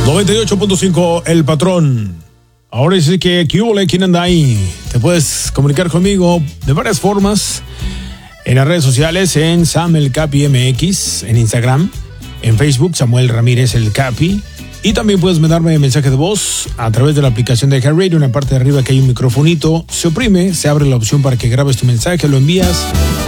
98.5 El Patrón. Ahora sí que, ¿qué hubo? ¿Quién anda ahí? Te puedes comunicar conmigo de varias formas. En las redes sociales, en Sam el Capi MX, en Instagram, en Facebook, Samuel Ramírez el Capi. Y también puedes mandarme mensaje de voz a través de la aplicación de iHeartRadio. En la parte de arriba que hay un microfonito, se oprime, se abre la opción para que grabes tu mensaje, lo envías